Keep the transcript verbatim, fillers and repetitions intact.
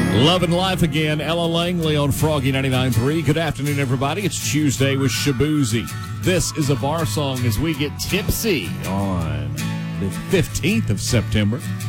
Loving life again. Ella Langley on Froggy ninety-nine point three. Good afternoon, everybody. It's Tuesday with Shabuzi. This is a bar song as we get tipsy on the fifteenth of September.